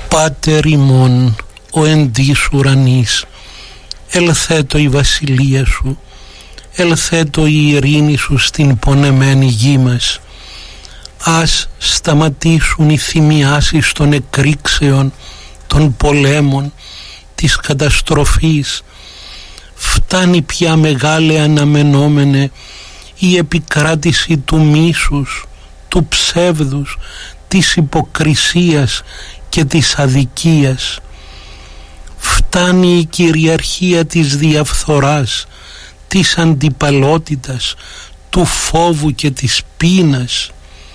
Πάτερ ημών, ο εν της ουρανής, ελθέτω η βασιλεία σου, ελθέτω η ειρήνη σου στην πονεμένη γη μας. Ας σταματήσουν οι θυμιάσεις των εκρήξεων, των πολέμων, της καταστροφής. Φτάνει πια μεγάλε αναμενόμενε η επικράτηση του μίσους, του ψεύδους, της υποκρισίας και της αδικίας. Φτάνει η κυριαρχία της διαφθοράς, της αντιπαλότητας, του φόβου και της πείνας.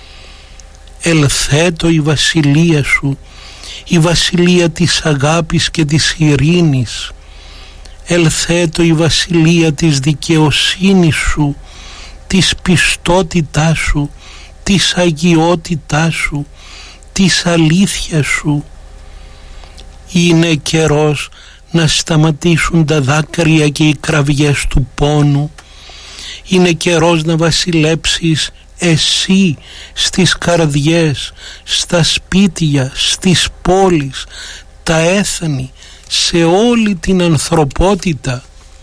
Ελθέτω η βασιλεία σου, η βασιλεία της αγάπης και της ειρήνης. Ελθέτω η βασιλεία της δικαιοσύνης σου, της πιστότητάς σου, της αγιότητάς σου, της αλήθειας σου. Είναι καιρός να σταματήσουν τα δάκρυα και οι κραυγές του πόνου. Είναι καιρός να βασιλέψεις εσύ στις καρδιές, στα σπίτια, στις πόλεις, τα έθνη, σε όλη την ανθρωπότητα.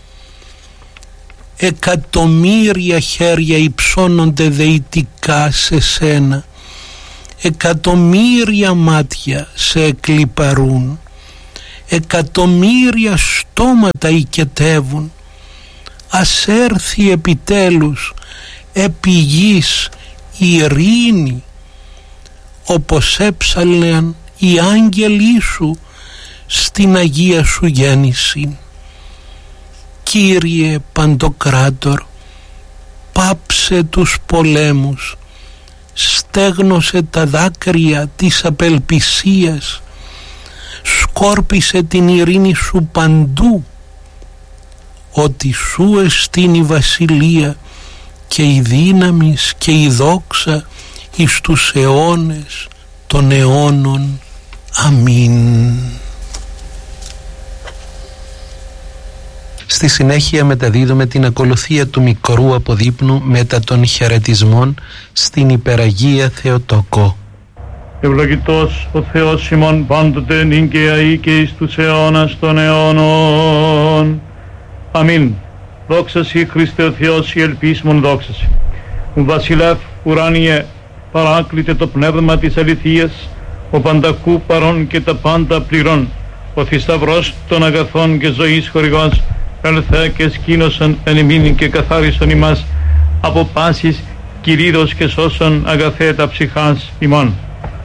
Εκατομμύρια χέρια υψώνονται δεητικά σε σένα, εκατομμύρια μάτια σε εκλιπαρούν, εκατομμύρια στόματα οικετεύουν. Ας έρθει επιτέλους επί γης η ειρήνη, όπως έψαλναν οι άγγελοι σου στην Αγία σου γέννηση. Κύριε Παντοκράτορ, πάψε τους πολέμους, στέγνωσε τα δάκρυα της απελπισίας, σκόρπισε την ειρήνη σου παντού, ότι σου εστίν η βασιλεία και η δύναμις και η δόξα εις τους αιώνες των αιώνων. Αμήν. Στη συνέχεια μεταδίδουμε την ακολουθία του μικρού αποδείπνου μετά των χαιρετισμών στην Υπεραγία Θεοτόκο. Ευλογητός ο Θεός ημών πάντοτε νυν και αεί και εις τους αιώνας των αιώνων. Αμήν. Δόξα σοι Χριστέ ο Θεός, η ελπίσμον δόξα σοι. Ο βασιλεύ ουράνιε παράκλητε το πνεύμα της αληθείας, ο παντακού παρών και τα πάντα πληρών, ο θησαυρός των αγαθών και ζωής χορηγός, ελθέ και σκήνωσον εν ημίν και καθάρισον ημάς από πάσης κυρίδος και σώσον αγαθέ τα ψυχάς ημών.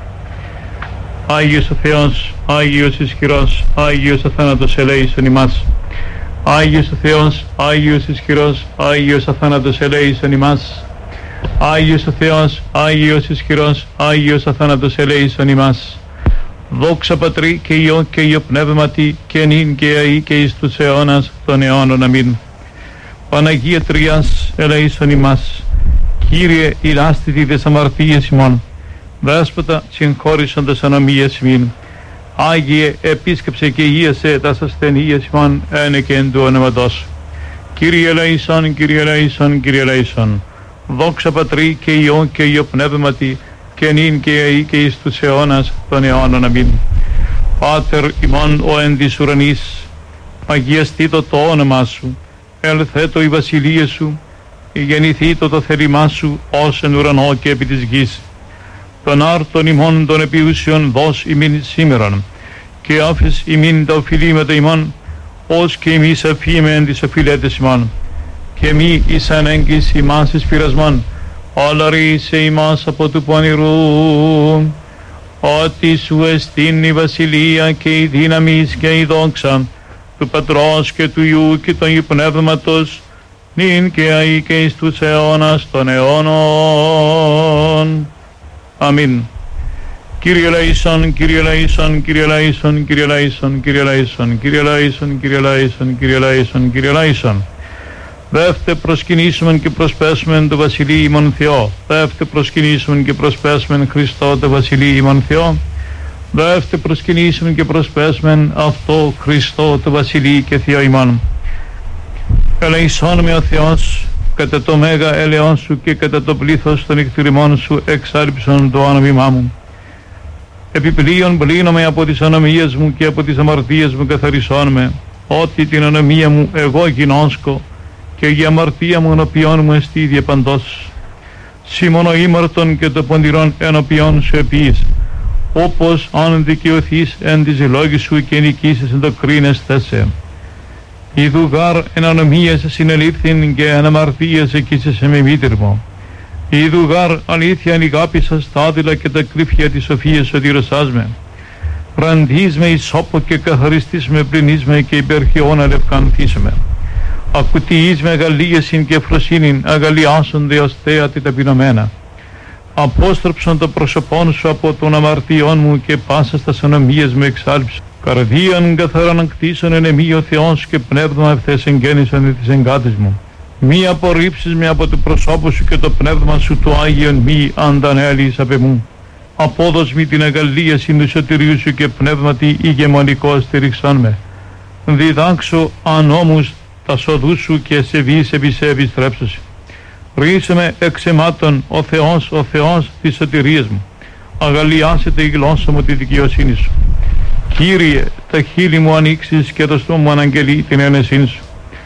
Άγιος ο Θεός, Άγιος ισχυρός, Άγιος αθάνατος ελέησον ημάς. Άγιος ο Θεός, Άγιος ισχυρός, Άγιος αθάνατος ελέησον ημάς. Άγιος ο Θεός, Άγιος ισχυρός, Άγιος αθάνατος ελέησον ημάς. Δόξα Πατρί και Υιό και Υιό Πνεύματι και νυν και αεί και εις τους αιώνας των αιώνων. Αμήν. Παναγία Τριάς ελέησον ημάς. Κύριε ηλάστητη τες αμαρτίες ημών, Δέσποτα συγχώρησον τες ανομίες ημίν. Άγιε επίσκεψε και υγείασε τας ασθενείες ημών ένε και εν του ονόματός σου. Κύριε ελέησον, Κύριε ελέησον, Κύριε ελέησον. Δόξα Πατρί και Υιό και Υιό Πνεύματι και νυν και αεί και εις τους αιώνας των αιώνων. Αμήν. Πάτερ ημών ο εν της ουρανής, αγιαστήτω το όνομά σου, ελθέτω η βασιλεία σου, γεννηθήτω το θέλημά σου ως εν ουρανό και επί της γης. Τον άρτον ημών των επιούσιων δώσ' ημίν σήμερον, και άφης ημίν τα οφειλήματα ημών, ως και εμείς αφήμεν τις οφειλέτες ημών. Και μη εις ανέγκης ημάς εις πειρασμόν, αλλά ρίσε ημάς από του πονηρού. Ότι σου εστίν η βασιλεία και η δύναμις και η δόξα του Πατρός και του Υιού και του Αγίου Πνεύματος, νυν και αεί και εις τους αιώνας των αιώνων. Αμήν. Κύριε ελέησον, Κύριε ελέησον, Κύριε ελέησον, Κύριε ελέησον, Κύριε ελέησον, Κύριε ελέησον, Κύριε ελέησον, Κύριε ελέησον, Κύριε ελέησον. Δεύτε προσκυνήσιμεν και προσπέσμεν το Βασιλεί ημών Θεό. Δεύτε προσκυνήσιμεν και προσπέσμεν Χριστό το Βασιλεί ημών Θεό. Δεύτε προσκυνήσιμεν και προσπέσμεν αυτό Χριστό το Βασιλεί και Θεό ημών. Ελεησόν με ο Θεός κατά το μέγα έλεον σου και κατά το πλήθος των εκτηρημών σου εξάρριψον το όνομα μου. Επιπλέον πλύνομαι από τις ανομίες μου και από τις αμαρτίες μου καθαρισών με, ότι την ανομία μου εγώ γινώσκω και η αμαρτία μου ενωπιών μου εστί διεπαντός. Σήμωνο ήμαρτον και το ποντηρόν ενωπιών σου επίης, όπως αν δικαιωθείς εν της λόγης σου και νικήσεις εν το κρίνεστε σε. Ιδού γάρ εν ανομίας συνελήφθην και εν αμαρτίας εκείσεσαι με μήτυρ μου. Ιδού γάρ αλήθεια ανηγάπησα στάδιλα και τα κρύφια της σοφίας σωτηρωσάς με. Ραντείς με εις σώπο και καθαριστείς με πλυνείς με και υπερχιόν αλευκανθείς με. Ακουτιείς με αγαλίασιν και φροσύνην αγαλιάσονται ως θέατη ταπεινωμένα. Απόστρεψον το πρόσωπόν σου από των αμαρτιών μου και πάσα στα ανομίες μου εξάλψε. Καρδίαν καθαράν ακτήσον εν εμή ο Θεός και πνεύμα ευθές εγγέννησον της εγκάτης μου. Μη απορρίψεις με από το προσώπο σου και το πνεύμα σου το Άγιον μη αντανέλεις απ' εμού. Απόδος μη την αγαλίαση του σωτηρίου σου και πνεύματι ηγεμονικό στηριξάν με. Διδάξω ανόμους τα σοδούς σου και σεβείς επισέβεις τρέψωση. Ρίσε με εξαιμάτων ο Θεός της σωτηρίας μου. Αγαλιάσετε η γλώσσα μου τη δικαιοσύνη σου. Κύριε, τα χείλη μου ανοίξεις και το στόμα μου αναγγελεί την ένεσή σου.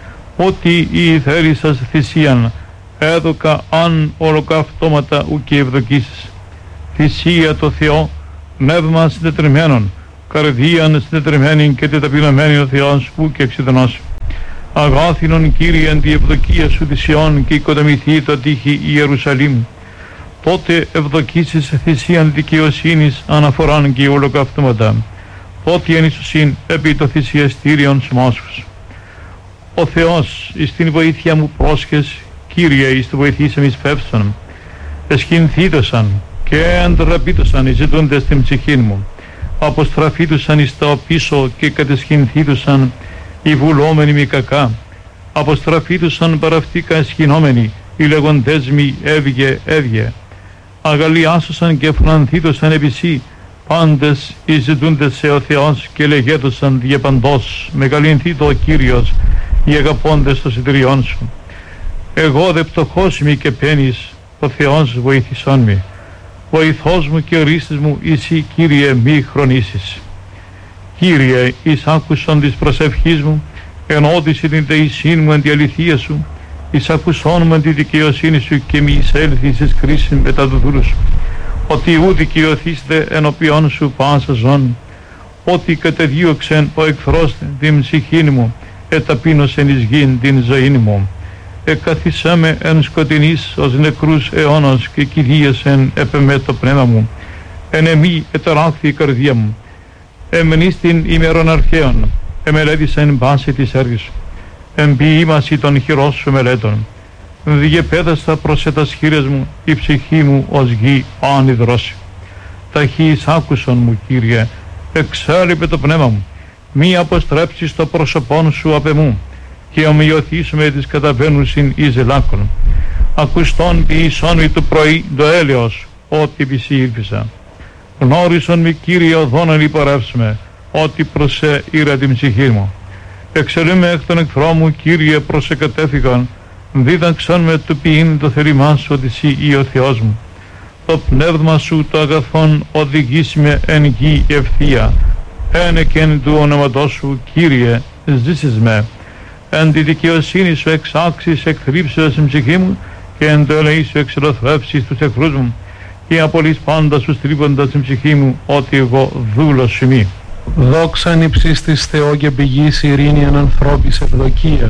Ότι η θέλησας θυσίαν έδωκα αν ολοκαυτώματα ουκ ευδοκίσεις. Θυσία το Θεό, πνεύμα συντετριμένων, καρδίαν συντετριμένη και τεταπεινωμένη ο Θεός ουκ εξειδονός. Αγάθινον Κύριε εν τη ευδοκία σου θυσιών και οικοδομηθεί το τείχη Ιερουσαλήμ. Τότε ευδοκίσεις θυσίαν δικαιοσύνης αναφοράν και ολοκαυτώματα. Τότε εν Ιησουσίν επί το θυσιαστήριον σμόσχους. Ο Θεός εις την βοήθεια μου πρόσχες, Κύριε εις το βοηθήσαμε εις φεύσον. Εσχυνθήτωσαν και εντραπήτωσαν εις ζητούντες την ψυχήν μου. Αποστραφήτωσαν εις τα πίσω και κατεσχυνθήτωσαν οι βουλόμενοι μη κακά. Αποστραφήτωσαν παραυτήκα εσχυνόμενοι, οι λεγοντές μη έβγε. Αγαλιάσωσαν και φρανθήτωσαν επισή, πάντες εις ζητούντες σε ο Θεός και λεγέτωσαν διεπαντός. Μεγαλυνθήτω ο Κύριος, οι αγαπώντες των συντηριών σου. Εγώ δε πτωχός μη και πένεις, ο Θεός βοήθησόν μη. Βοηθός μου και ορίστης μου, εσύ Κύριε μη χρονίσεις. Κύριε, εις άκουσον της προσευχής μου, ενώδησε την δεησήν μου εν τη αληθεία σου, εις ακουσόν μου εν τη δικαιοσύνη σου και μη εισέλθεις εις κρίσιν μετά του δούλου σου. Ότι ου δικαιωθείστε ενωπιών σου πάσα ζών, ότι κατεδίωξεν ο εχθρός την ψυχήν μου, εταπείνωσεν εις γην την ζωήν μου. Εκαθισάμε εν σκοτεινής ως νεκρούς αιώνας και κηδίασεν επεμέ το πνεύμα μου. Εν εμή εταράχθη η καρδία μου. Εμενείς την ημερών αρχαίων, εμελέτησεν πάση της έργης σου. Εμποιήμαση των χειρών σου μελέτων. Διεπέδαστα προς ετας χείρες μου, η ψυχή μου ως γη άνυδρωση. Ταχύς άκουσον μου, Κύριε, εξέλιπε το πνεύμα μου. Μη αποστρέψεις το πρόσωπόν σου απ' εμού και ομοιωθείς με τις καταβαίνουσιν εις ελάκων. Ακουστών ποιησόν μη του πρωί το έλεος, ότι πισή ήλπισα. Γνώρισον μη, Κύριε, οδόν λιπορεύσουμε, ότι προσέ ήρα την ψυχή μου. Εξελούμε εκ των εχθρών μου, Κύριε, προσεκατέφυγαν, δίδαξαν με του ποιήν το θέλημά σου, ότι εσύ ή ο Θεός μου. Το πνεύμα σου το αγαθόν οδηγείς με εν γη ευθεία. Ένεκεν του όνοματός σου, Κύριε, ζήσεις με. Εν τη δικαιοσύνη σου εξάξεις εκθρύψεως την ψυχή μου και εν το ελεή σου εξελοθρεύσεις τους εχθρούς μου και απολύς πάντα σου στρίβοντας την ψυχή μου, ότι εγώ δούλος σου μη. Δόξαν υψίστης Θεό και πηγής ειρήνη εν ανθρώπης ευδοκία.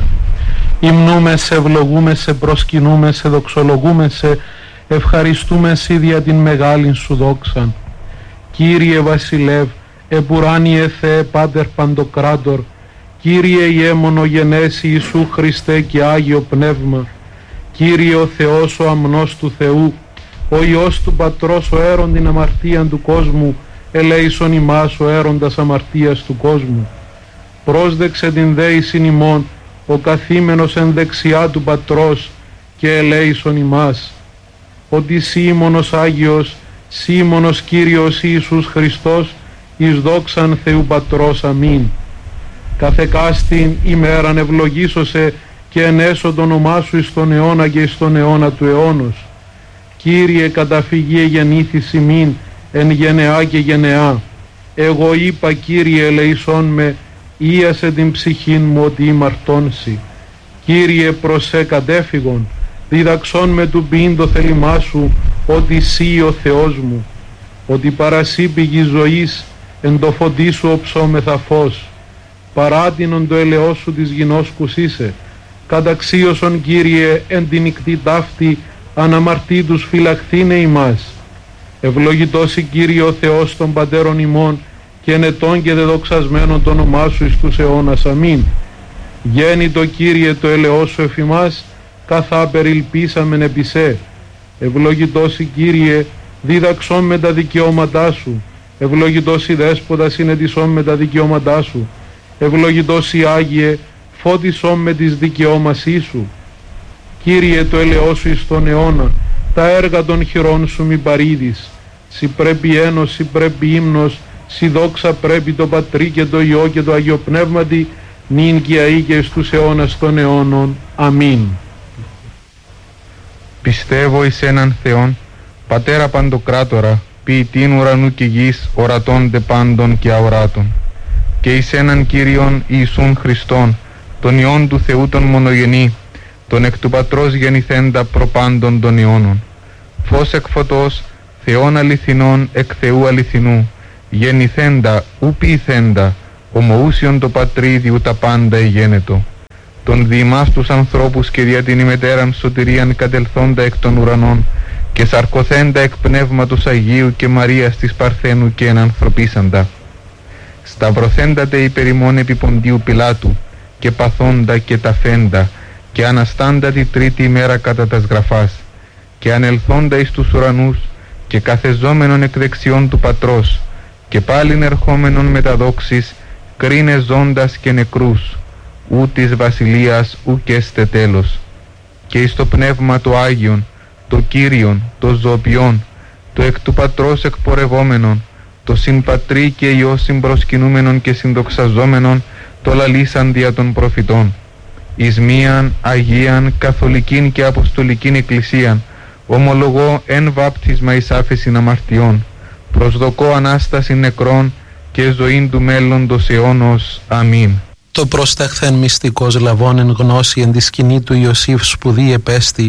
Υμνούμε σε, ευλογούμε σε, προσκυνούμε σε, δοξολογούμε σε, ευχαριστούμε σε δια την μεγάλην σου δόξαν. Κύριε Βασιλεύ, επουράνιε Θεέ Πάτερ Παντοκράτορ, Κύριε Ιε μονογενέση Ιησού Χριστέ και Άγιο Πνεύμα, Κύριε ο Θεός ο αμνός του Θεού, ο Υιός του Πατρός ο έρον την αμαρτίαν του κόσμου, ελέησον ημάς ο έροντας αμαρτίας του κόσμου. Πρόσδεξε την δέησιν ημών, ο καθήμενος εν δεξιά του Πατρός και ελέησον ημάς. Ότι σήμωνος Άγιος, σήμωνος Κύριος Ιησούς Χριστός, εις δόξαν Θεού Πατρός. Αμήν. Καθεκάστην ημέραν ευλογήσωσε και ενέσω το όνομά σου εις τον αιώνα και εις τον αιώνα του αιώνος. Κύριε, καταφυγή γεννήθης ημίν, εν γενεά και γενεά. Εγώ είπα, Κύριε, ελεησόν με, ίασε την ψυχήν μου ότι ημαρτώνσι. Κύριε, προσέ κατέφυγον, διδαξόν με του ποιήν το θέλημά σου, ότι σύ ο Θεός μου, ότι παρασύ πηγή ζωής, εν το φωτί σου οψόμεθα φως. Παράτινον το ελαιός σου της γινώσκους είσαι, καταξίωσον, Κύριε, εν την νυχτή ταύτη, αναμαρτήτους φυλαχθήνε ημάς. Ευλογητός η Κύριε ο Θεός των πατέρων ημών, και ενετών και δεδοξασμένων το όνομά σου εις τους αιώνας. Αμήν. Γέννητο, Κύριε, το ελαιός σου εφ' ημάς, καθά περιλπίσαμεν επί σε. Ευλογητός η Κύριε, δίδαξόν με τα δικαιώματά σου. Ευλογητός η Δέσποτα, συνετισόν με τα δικαιώματά σου. Ευλογητός η Άγιε, φώτισόν με τις δικαιώμασή σου. Κύριε, το ελαιός σου εις τον αιώνα, τα έργα των χειρών σου μη παρήδεις. Συ πρέπει ένος, συ πρέπει ύμνος, συ δόξα πρέπει το Πατρί και το Υιό και το Αγίο Πνεύματι, νυν και αεί και εις τους αιώνας των αιώνων. Αμήν. Πιστεύω εις έναν Θεόν, Πατέρα Παντοκράτορα, ποιητήν ουρανού και γης, ορατώνται πάντων και αοράτων, και εις έναν Κύριον Ιησούν Χριστόν, τον Υιόν του Θεού τον μονογενή, τον εκ του Πατρός γεννηθέντα προπάντων των αιώνων, φως εκ φωτός, Θεόν αληθινών εκ Θεού αληθινού, γεννηθέντα ου ποιηθέντα, ομοούσιον το Πατρί διού τα πάντα εγένετο, τον διημάς τους ανθρώπους και δια την ημετέραν σωτηρίαν κατελθόντα εκ των ουρανών, και σαρκωθέντα εκ Πνεύματος Αγίου και Μαρίας της Παρθένου και ενανθρωπίσαντα. Σταυρωθέντατε υπερ ημών επί Ποντίου Πιλάτου, και παθόντα και ταφέντα, και αναστάντα τη τρίτη ημέρα κατά τας γραφάς, και ανελθόντα εις τους ουρανούς, και καθεζόμενον εκ δεξιών του Πατρός, και πάλιν ερχόμενον με τα δόξης, κρίνε ζώντας και νεκρούς, ου της βασιλείας ουκ έστε τέλος. Και εις το Πνεύμα το Άγιον, το Κύριον, το ζωοποιόν, το εκ του Πατρός εκπορευόμενον, το συμπατρί και Υιό συμπροσκυνούμενον και συνδοξαζόμενον, το λαλήσαν δια των προφητών, εις μίαν Αγίαν Καθολικήν και Αποστολικήν Εκκλησίαν, ομολογώ εν βάπτισμα εις άφεσιν αμαρτιών, προσδοκώ Ανάσταση νεκρών και ζωήν του μέλλοντος αιώνος. Αμήν. Το προσταχθέν μυστικός λαβών εν γνώση εν τη σκηνή του Ιωσήφ σπουδή επέστη,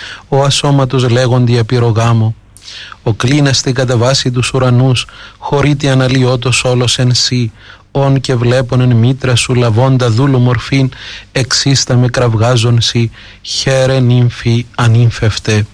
ο ασώματος λέγοντι απειρογάμο. Ο κλίναστη κατά βάση τους ουρανούς, χωρίτη αναλυότος όλος εν σύ, όν και βλέπον εν μήτρα σου λαβώντα δούλου μορφήν, εξίστα με κραυγάζον σύ, χαίρε νύμφη ανήμφευτε.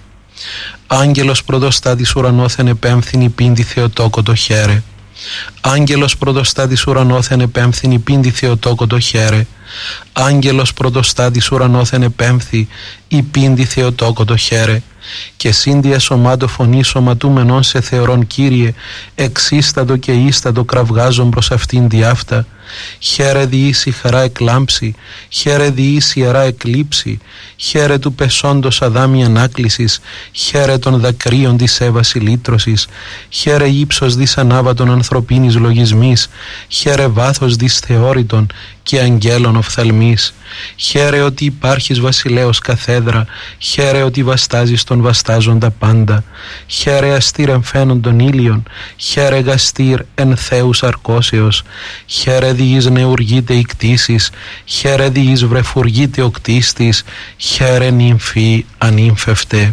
Άγγελος πρωτοστάτης ουρανόθεν επέμφθηνη πίντη Θεοτόκο το χαίρε. Άγγελος πρωτοστάτης ουρανόθεν επέμφθηνη πίντη Θεοτόκο το χαίρε. Άγγελος πρωτοστάτης ουρανόθεν επέμφθη η πίντη Θεοτόκο το χαίρε. Και σύνδια σωμάτο φωνή σωματούμενον σε θεωρών Κύριε, εξίστατο και ίστατο κραυγάζον προς αυτήν διάφτα. Χαίρε διήσει χαρά εκλάμψη, χαίρε διήσει ιερά εκλείψη, χαίρε του πεσόντος αδάμι ανάκλησης, χαίρε των δακρύων της έβαση λύτρωσης, χαίρε ύψος δις ανάβατον ανθρωπίνης λογισμής, χαίρε βάθος δις θεώρητον και αγγέλων οφθαλμής. Χαίρε ότι υπάρχεις βασιλέος καθέδρα, χαίρε ότι βαστάζεις τον βαστάζοντα πάντα, χαίρε αστήρ εμφαίνον των ήλιων, χαίρε γαστήρ εν Θεούς αρκώσεως, χαίρε διείς νεουργείται η κτήσης, χαίρε διείς βρεφουργείται ο κτίστης, χαίρε νυμφή ανήμφευτε.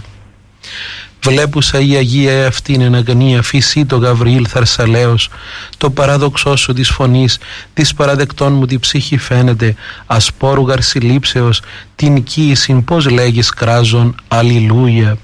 Βλέπουσα η Αγία αυτήν εν αγνία φυσί το Γαβριήλ Θαρσαλέος, το παράδοξό σου της φωνής, της παραδεκτών μου τη ψυχή φαίνεται, ασπόρου γαρσιλήψεως, την κοίησιν πως λέγεις κράζον, αλληλούια.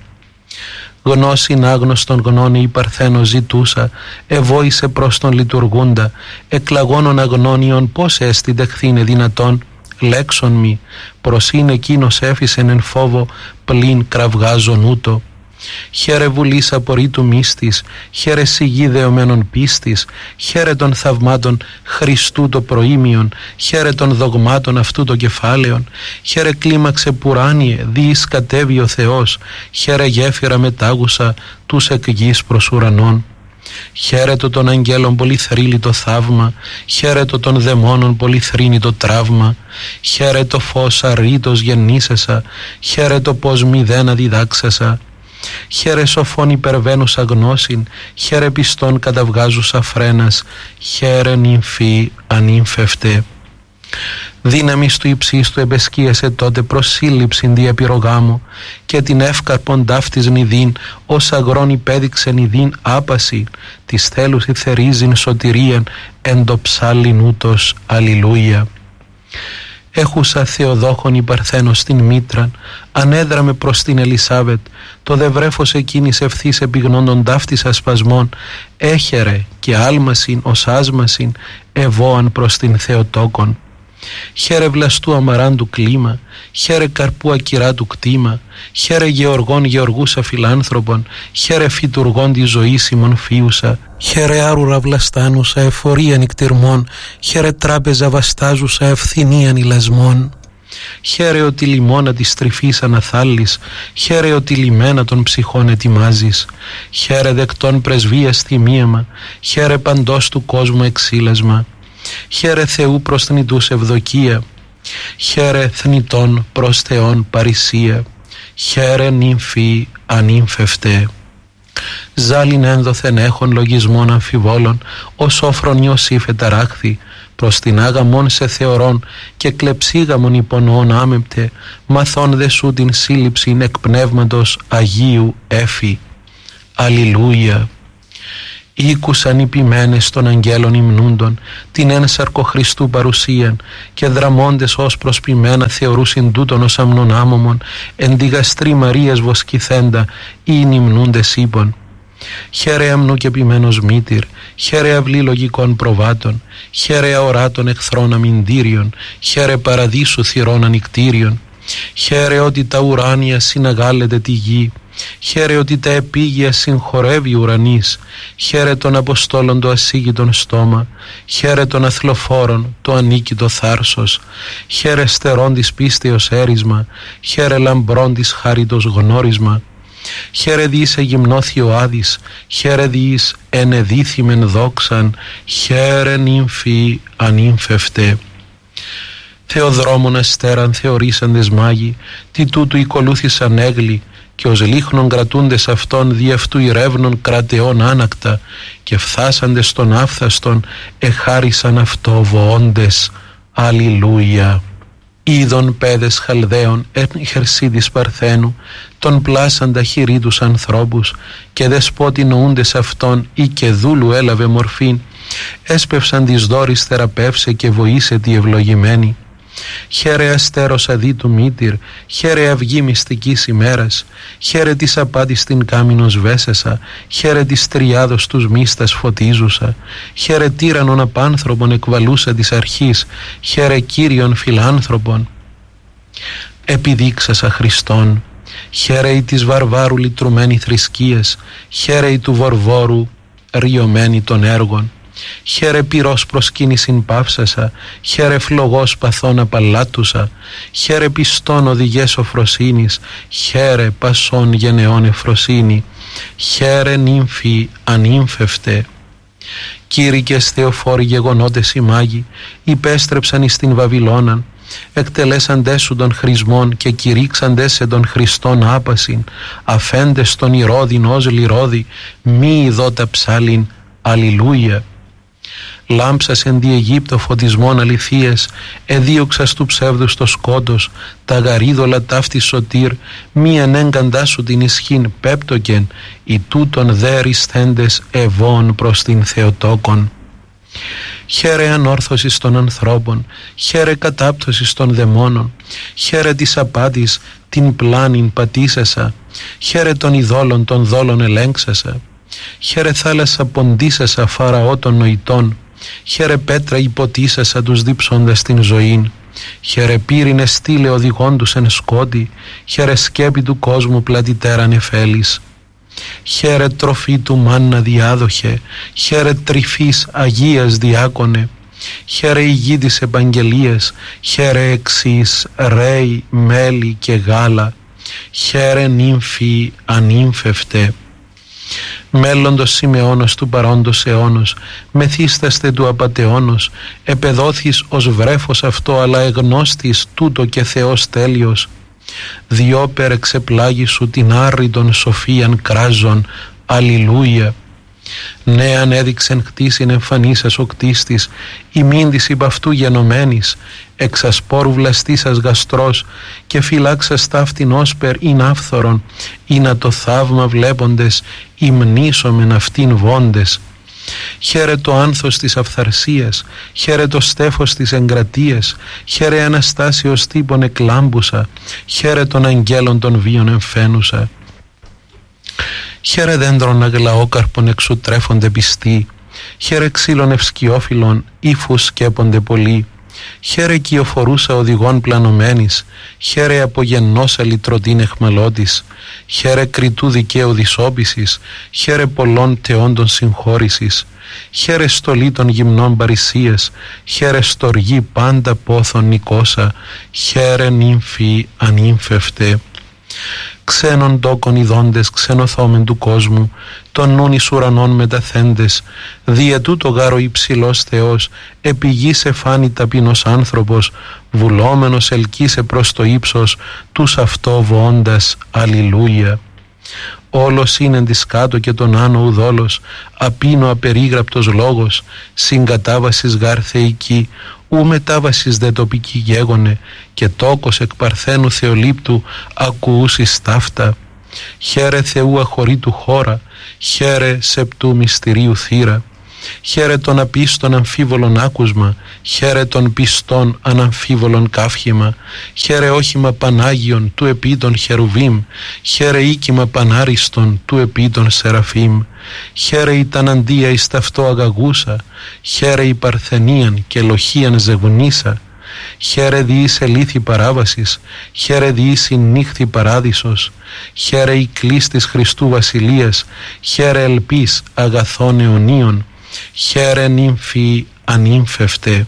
Γνώσιν άγνωστον γνώνε η Παρθένο ζητούσα, εβόησε προς τον λειτουργούντα, εκλαγώνων αγνώνιον πως έστι δεχθήνε δυνατόν, λέξον μη, προς είναι εκείνος έφυσεν εν φόβο, πλην κραυγάζον ούτω. Χαίρε βουλής απορρίτου μύστης, χαίρε σιγή δεωμένων πίστης, χαίρε των θαυμάτων Χριστού το προήμιον, χαίρε των δογμάτων αυτού το κεφάλαιον, χαίρε κλίμαξε πουράνιε, διείς κατέβει ο Θεός, χαίρε γέφυρα μετάγουσα τους εκ γης προς ουρανών. Χαίρετο των αγγέλων πολυθρύλει το θαύμα, χαίρετο των δαιμόνων πολυθρύνει το τραύμα, χαίρετο φως αρρήτως γεννήσασα, χαίρετο πως μηδένα διδάξασα. Χαίρε σοφών υπερβαίνουσα γνώσιν, χαίρε πιστών καταβγάζουσα φρένας, χαίρε νυμφή ανήμφευτε. Δύναμις του υψίστου εμπεσκίασε τότε προς σύλληψην διαπυρογάμου και την εύκαρπον ταύτης νηδίν ως αγρόν υπέδειξε νηδίν άπαση της θέλουσι θερίζειν σωτηρίαν εν το ψάλλιν ούτως. Αλληλούια. Έχουσα Θεοδόχον η Παρθένος στην Μήτραν, ανέδραμε προς την Ελισάβετ, το δε βρέφος εκείνης ευθύς επιγνών των ταύτης ασπασμών, έχερε και άλμασιν ως άσμασιν, ευώαν προς την Θεοτόκον. Χαίρε βλαστού αμαράντου κλίμα, χαίρε καρπού ακυρά του κτήμα, χαίρε γεωργών γεωργούσα φιλάνθρωπων, χαίρε φυτουργών τη ζωή ημών φίουσα, χαίρε άρουρα βλαστάνουσα εφορία νικτυρμών, χαίρε τράπεζα βαστάζουσα ευθυνίαν ηλασμών. Χαίρε ότι λιμώνα της τρυφής αναθάλεις, χαίρε ότι λιμένα των ψυχών ετοιμάζεις, χαίρε δεκτών πρεσβείας θυμίαμα, χαίρε παντός του κόσμου εξήλασμα. Χαίρε Θεού προς θνητούς ευδοκία, χαίρε θνητών προς Θεόν παρησία, χαίρε νυμφή ανήμφευτε. Ζάλιν ένδοθεν έχων λογισμών αμφιβόλων, ως όφρον Ιωσήφ εταράχθη, προς την άγαμον σε θεωρών και κλεψίγαμον υπονοών άμεπτε, μαθών δε σου την σύλληψην εκ πνεύματος Αγίου έφη. Αλληλούια. Ήκουσαν οι ποιμένες των αγγέλων υμνούντων την ένσαρκο Χριστού παρουσίαν και δραμώντες ως προσποιμένα θεωρούσιν τούτον ως αμνον άμωμον εν τη γαστρή Μαρίας βοσκηθέντα ή υμνούντες είπων. Χαίρε αμνού και ποιμένος μήτηρ, χαίρε αυλή λογικών προβάτων, χαίρε αοράτων εχθρών αμυντήριων, χαίρε παραδείσου θυρών ανικτήριων, χαίρε ότι τα ουράνια συναγάλλεται τη γη, χαίρε ότι τα επίγεια συγχωρεύει ουρανής, χαίρε των Αποστόλων το ασίγητον στόμα, χαίρε των αθλοφόρων το ανίκητο θάρσος, χαίρε στερών της πίστεως έρισμα, χαίρε λαμπρών της χάριτος γνώρισμα, χαίρε διείς εγυμνώθη ο Άδης, χαίρε διείς ενεδίθημεν δόξαν, χαίρε νύμφη ανήμφευτε. Θεοδρόμων αστέραν θεωρήσαντες μάγοι, τι τούτου οικολούθησαν έγλοι, και ως λίχνον κρατούντες αυτών δι' αυτού ηρεύνων κρατεών άνακτα, και φθάσαντες στον άφθαστον εχάρισαν αυτό βοώντες. Αλληλούια. Είδων παιδες Χαλδαίων εν Χερσίδης Παρθένου, τον πλάσαντα χειρί τους ανθρώπους, και δεσπότη νοούντες αυτών ή και δούλου έλαβε μορφήν, έσπευσαν της δόρης θεραπεύσε και βοήσε τη ευλογημένη. Χαίρε αστέρος αδίτου μήτηρ, χαίρε αυγή μυστικής ημέρας, χαίρε της απάτης την κάμινος βέσεσα, χαίρε της τριάδος τους μίστας φωτίζουσα, χαίρε τύρανον απάνθρωπον εκβαλούσα της αρχής, χαίρε Κύριον φιλάνθρωπον. Επιδείξασα Χριστόν, χαίρε η της βαρβάρου λυτρουμένη θρησκείας, χαίρε η του βορβόρου ριωμένη των έργων. Χαίρε πυρός προσκύνησιν παύσασα, χαίρε φλογός παθών απαλάτουσα, χαίρε πιστών οδηγές οφροσύνης, χαίρε πασών γενεών εφροσύνη, χαίρε νύμφη ανήμφευτε. Κήρυκες θεοφόροι γεγονότες οι μάγοι, υπέστρεψαν εις την Βαβυλώναν, εκτελέσαντές σου των χρησμών και κηρύξαντές σε των Χριστών άπασιν, αφέντες των ηρώδιν ως λιρώδη, μη ειδώτα ψάλιν. Αλληλούια. Λάμψας εν δι' Αιγύπτο φωτισμών αληθείας, εδίωξας του ψεύδους το σκότος, τα γαρίδωλα ταύτη σωτήρ, μη ανέγκαντά σου την ισχύν πέπτοκεν, οι τούτων δε ρισθέντες ευών προς την Θεοτόκον. Χαίρε ανόρθωσης των ανθρώπων, χαίρε κατάπτωσης των δαιμόνων, χαίρε της απάτης την πλάνην πατήσασα, χαίρε των ειδόλων των δόλων ελέγξασα, χαίρε θάλασσα ποντίσασα φαραώ των νοητών, χαίρε πέτρα υποτίσασα τους δίψοντας την ζωήν, χαίρε πύρινε στήλε οδηγόντους εν σκότη, χαίρε σκέπη του κόσμου πλατητέραν εφέλης. Χαίρε τροφή του μάννα διάδοχε, χαίρε τρυφής Αγίας διάκονε, χαίρε η γη της επαγγελίας, χαίρε εξής ρέι, μέλι και γάλα, χαίρε νύμφη ανήμφευτε. Μέλλοντος Σιμεώνος του παρόντος αιώνος, μεθύσταστε του απατεώνος, επεδόθης ως βρέφος αυτό, αλλά εγνώστης τούτο και Θεός τέλειος. Διόπερ εξεπλάγει σου την άρρητον σοφίαν κράζον, αλληλούια. Ναι, ανέδειξεν χτίσιν εμφανίσας ο κτίστης, ημίντης υπ' αυτού γενομένης, εξ ασπόρου βλαστήσας γαστρός, και φυλάξας ταύτην όσπερ ειν άφθορον, ή να το θαύμα βλέποντες, υμνήσομεν αυτήν βόντες. Χαίρε το άνθος της αυθαρσίας, χαίρε το στέφος της εγκρατείας, χαίρε αναστάσεως τύπων εκλάμπουσα, χαίρε των αγγέλων των βίων εμφαίνουσα. Χαίρε δέντρων αγλαόκαρπων εξού τρέφονται πιστοί, χαίρε ξύλων ευσκιόφυλλων ύφους σκέπονται πολλοί, χαίρε κυοφορούσα οδηγών πλανωμένης, χαίρε απογεννόσα λυτρωτήν εχμαλώτης, χαίρε κριτού δικαίου δυσόπισης, χαίρε πολλών τεόντων συγχώρησης, χαίρε στολή των γυμνών παρησίας, χαίρε στοργή πάντα πόθον νικόσα, χαίρε νύμφη ανύμφευτε. Ξένων τόκων ειδώντες, ξενοθόμεν του κόσμου, των νουν εις ουρανών μεταθέντες, διαιτού το γάρο υψηλός Θεός, επί γης εφάνει ταπεινός άνθρωπος, βουλόμενος ελκύσε προς το ύψος, τους αυτό βοώντας, αλληλούια. Όλος είναι της κάτω και τον άνω ουδόλος, απίνο απερίγραπτος λόγος, συγκατάβασης γάρ θεϊκή, ου μετάβασης δε τοπική γέγονε, και τόκος εκ παρθένου θεολήπτου ακουούσις ταύτα. Χαίρε Θεού αχωρήτου χώρα, χαίρε σεπτού μυστηρίου θύρα. Χαίρε των απίστων αμφίβολων άκουσμα, χαίρε των πιστών αναμφίβολων καύχημα, χαίρε όχημα Πανάγιον του επί των χερουβίμ, χαίρε οίκημα πανάριστον του επί των σεραφείμ, χαίρε η ταναντία εις ταυτό αγαγούσα, χαίρε η παρθενίαν και λοχίαν ζεγουνίσα, χαίρε διείς ελήθη παράβασης, χαίρε διείς η νύχθη παράδεισος, χαίρε η κλίστης Χριστού βασιλείας, χαίρε ελπίς αγαθών αιωνίων, χαίρε νύμφη ανύμφευτε.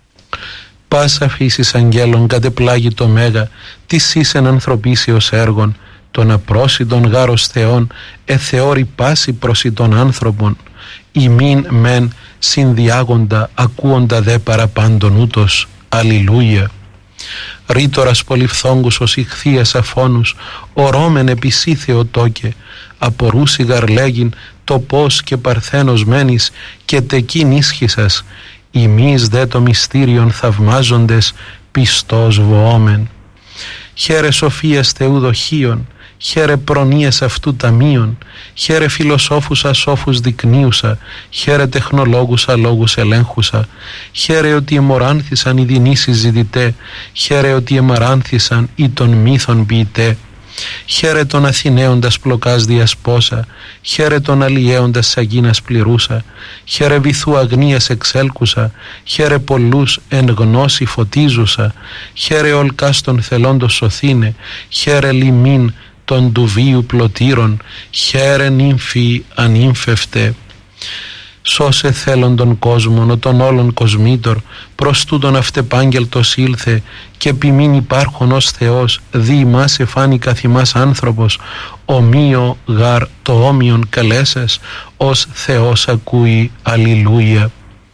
Πάσα φύσης αγγέλων κατεπλάγει το μέγα, της ήσεν ανθρωπίσεως έργων, των απρόσιτων γάρος Θεών εθεώρη πάση προσιτών άνθρωπων, ημίν μεν συνδιάγοντα ακούοντα δε παραπάντων ούτως, αλληλούια. Ρήτορας πολυφθόγκους ως ηχθείας αφώνους, ορώμεν επισή Θεοτόκε, απορούσι γαρλέγιν το πώς και παρθένος μένεις και τεκίν ίσχυσας, ημείς δε το μυστήριον θαυμάζοντες πιστός βοόμεν. Χαίρε σοφίας Θεού δοχείων, χαίρε προνοίας αυτού ταμείων, χαίρε φιλοσόφους ασόφους δεικνύουσα, χαίρε τεχνολόγους αλόγους ελέγχουσα, χαίρε ότι εμοράνθησαν οι δεινοί συζητητέ, χαίρε ότι εμαράνθησαν ή των μύθων ποιητέ. Χαίρε τον Αθηναίοντας πλοκάς διασπόσα, χαίρε τον αλλιέοντας σαγίνας πληρούσα, χαίρε βυθού αγνίας εξέλκουσα, χαίρε πολλούς εν γνώση φωτίζουσα, χαίρε ολκάς των θελόντος σωθήνε, χαίρε λιμήν των του βίου πλωτήρων, χαίρε νύμφη ανύμφευτε. Σώσε θέλον των κόσμων, ο των όλων κοσμήτωρ, προς τούτον αυτεπάγγελτος ήλθε, και επιμήν υπάρχον ως Θεός, δι ημάς εφάνει καθημάς άνθρωπος, ομοίο γαρ το όμοιον καλέσας, ως Θεός ακούει, αλληλούια.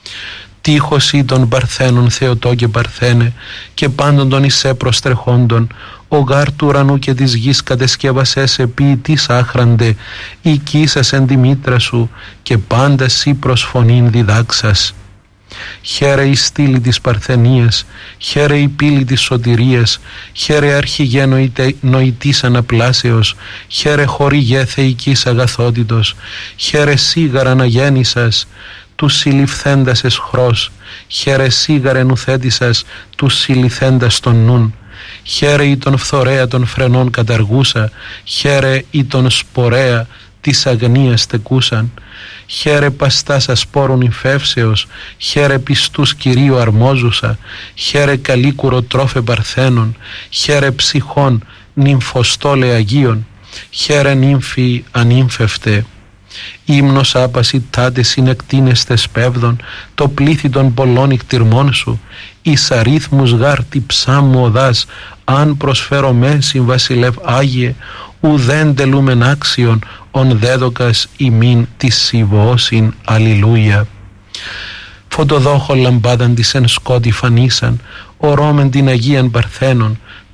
Τείχος ή των παρθένων Θεοτό και παρθένε, και πάντων των εισέ προστρεχόντων, ο γάρ του ουρανού και της γης κατεσκεύασες ποιητής άχραντε, οικήσας εν τη μήτρα σου, και πάντα σύ προς φωνήν διδάξας. Χαίρε η στήλη της παρθενίας, χαίρε η πύλη της σωτηρίας, χαίρε αρχηγέ νοητής αναπλάσεως, χαίρε χορηγέ θεϊκής αγαθότητος, χαίρε σίγαρα αναγέννησας, του συλληφθέντας εσχρός, χαίρε σίγαρε νουθέτησας, του συλληθέντας των νουν, χαίρε ή τον φθορέα των φρενών καταργούσα, χαίρε ή τον σπορέα της αγνίας τεκούσαν, χαίρε παστάς ασπόρων υφεύσεως, χαίρε πιστούς Κυρίου αρμόζουσα, χαίρε καλίκουρο τρόφε παρθένων, χαίρε ψυχών νυμφοστόλε Αγίων, χαίρε νύμφη ανύμφευτε. Ύμνος άπαση τάτε συνεκτίνεστες πέβδων, το πλήθη των πολλών ικτυρμών σου, εις αρίθμους γάρτη ψάμου οδάς, αν προσφέρομέ συμβασιλεύ Άγιε, ουδέν τελούμεν άξιον, ον δέδοκας ημίν της συμβοώσιν, αλληλούια. Φωτοδόχο λαμπάδαν της εν σκότη φανίσαν, ορώμεν την Αγίαν Παρθένων,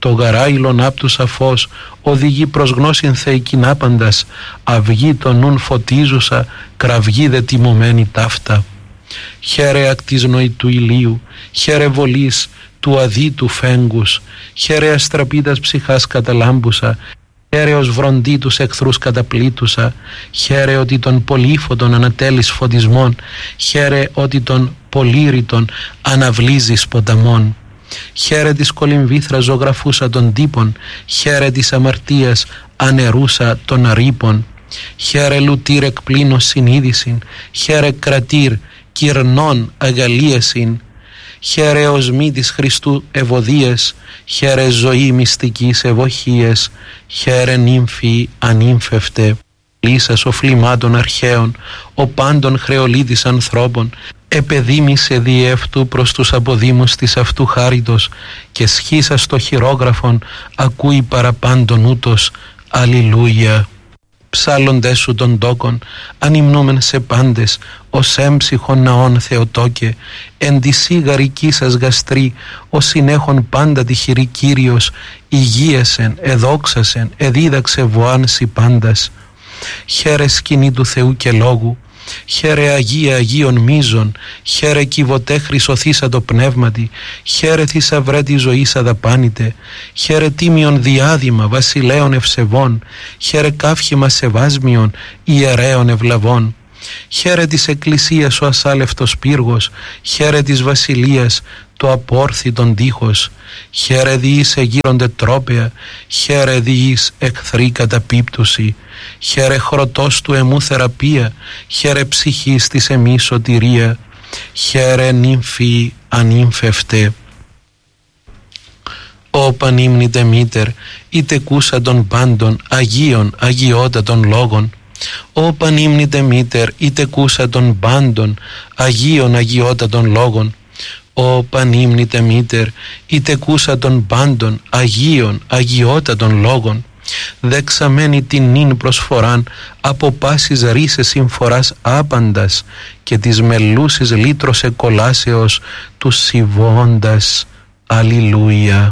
το γαράιλον άπτουσα φως, οδηγεί προς γνώσιν θεϊκήν άπαντας, αυγή το νουν φωτίζουσα, κραυγή δε τιμωμένη ταύτα. Χαίρε ακτ της νοητού ηλίου, χαίρε βολής του αδίτου φέγγους, χαίρε αστραπίτας ψυχάς καταλάμπουσα, χαίρε ως βροντί τους εχθρούς καταπλήτουσα, χαίρε ότι των πολύφωτων ανατέλεις φωτισμών, χαίρε ότι των πολύρητων αναβλύζεις ποταμών. Χαίρε της κολυμβήθρα ζωγραφούσα των τύπων, χαίρε της αμαρτίας ανερούσα των αρήπων. Χαίρε λουτήρ εκπλήνος συνείδησιν, χαίρε κρατήρ κυρνών αγαλίασιν. Χαίρε οσμή της Χριστού ευωδίες, χαίρε ζωή μυστικής ευοχίες, χαίρε νύμφη ανύμφευτε, λύσας οφλημάτων αρχαίων, ο πάντων χρεολίδης ανθρώπων, επεδίμησε διεύτου προς τους αποδήμους της αυτού χάριτος και σχίσα στο χειρόγραφον ακούει παραπάντων ούτως. Αλληλούια. Ψάλλοντες σου των τόκων, ανυμνούμεν σε πάντες, ως έμψυχον ναών Θεοτόκε, εν τη σίγαρική σας γαστρή, ως συνέχον πάντα τυχηρή Κύριος, υγείασεν, εδόξασεν, εδίδαξε βοάνσι πάντας. Χαίρε σκηνή του Θεού και λόγου, χαίρε Αγία Αγίων μίζων, χαίρε κυβωτέ χρυσοθήσατο πνεύματι, χαίρε θησαυρέ τη ζωής αδαπάνητε, χαίρε τίμιον διάδημα βασιλέων ευσεβών, χαίρε καύχημα σεβάσμιων ιερέων ευλαβών. Χαίρε της Εκκλησίας ο ασάλευτος πύργος, χαίρε της Βασιλείας το απόρθητον τείχος, χαίρε διείς εγείρονται τρόπαια, χαίρε διείς εχθροί καταπίπτωση, χαίρε χρωτός του εμού θεραπεία, χαίρε ψυχής της εμεί σωτηρία, χαίρε νύμφη ανύμφευτε. Ω πανύμνητε μήτερ, είτε κούσα των πάντων αγίων αγιότατων λόγων, Ω πανύμνητε μήτερ, είτε κούσα των πάντων αγίων αγιότατων λόγων. Ω πανύμνητε μήτερ, είτε κούσα των πάντων αγίων αγιότατων λόγων. Δεξαμένη την νυν προσφοράν από πάσης ρίσες συμφοράς άπαντας και της μελούσης λύτρος εκολάσεως του σιβώντας. Αλληλούια.